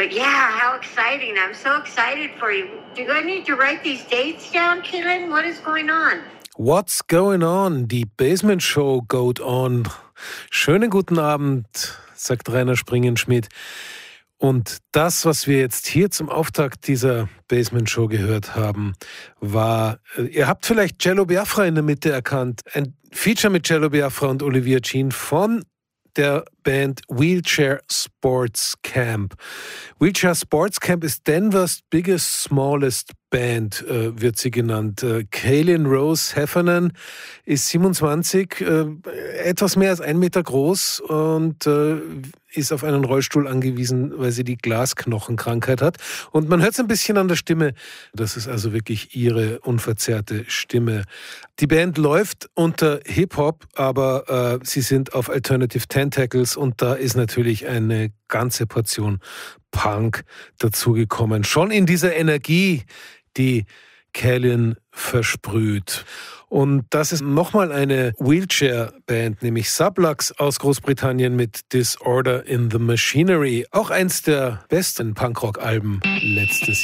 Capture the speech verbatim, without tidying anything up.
But yeah, how exciting. I'm so excited for you. Do I need to write these dates down, Killen? What is going on? What's going on? Die Basement Show goes on. Schönen guten Abend, sagt Rainer Springenschmidt. Und das, was wir jetzt hier zum Auftakt dieser Basement Show gehört haben, war, ihr habt vielleicht Cello Biafra in der Mitte erkannt, ein Feature mit Cello Biafra und Olivia Jean von der Band Wheelchair Sports Camp. Wheelchair Sports Camp ist Denvers biggest, smallest band, äh, wird sie genannt. Äh, Kaylin Rose Heffernan ist siebenundzwanzig, äh, etwas mehr als ein Meter groß und äh, ist auf einen Rollstuhl angewiesen, weil sie die Glasknochenkrankheit hat. Und man hört es ein bisschen an der Stimme. Das ist also wirklich ihre unverzerrte Stimme. Die Band läuft unter Hip-Hop, aber äh, sie sind auf Alternative Tentacles und da ist natürlich eine ganze Portion Punk dazugekommen. Schon in dieser Energie, die Kaylin versprüht. Und das ist nochmal eine Wheelchair-Band, nämlich Sublux aus Großbritannien mit Disorder in the Machinery. Auch eins der besten Punkrock-Alben letztes Jahr.